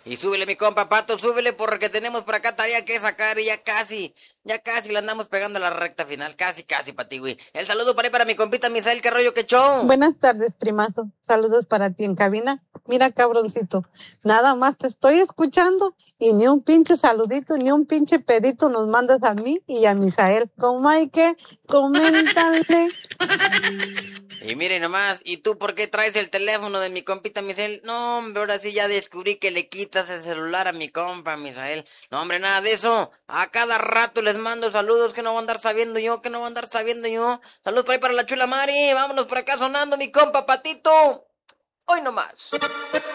Y súbele, mi compa Pato, súbele porque tenemos por acá tarea que sacar y ya casi le andamos pegando a la recta final. Casi, pati, güey. El saludo para ahí para mi compita Misael, qué rollo, qué show. Buenas tardes, primazo. Saludos para ti en cabina. Mira, cabroncito, nada más te estoy escuchando y ni un pinche saludito, ni un pinche pedito nos mandas a mí y a Misael. ¿Cómo hay que? Coméntale. Y mire nomás, ¿y tú por qué traes el teléfono de mi compita Misael? No, hombre, ahora sí ya descubrí que le quitas el celular a mi compa Misael. No, hombre, nada de eso. A cada rato les mando saludos que no voy a andar sabiendo yo, Saludos por ahí para la chula Mari. Vámonos por acá sonando mi compa Patito. Hoy nomás.